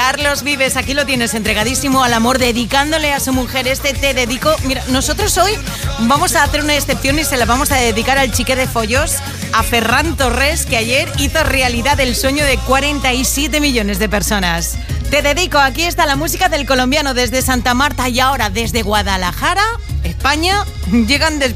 Carlos Vives, aquí lo tienes, entregadísimo al amor, dedicándole a su mujer este Te Dedico. Mira, nosotros hoy vamos a hacer una excepción y se la vamos a dedicar al chique de follos, a Ferran Torres, que ayer hizo realidad el sueño de 47 millones de personas. Te Dedico, aquí está la música del colombiano desde Santa Marta y ahora desde Guadalajara, España, llegan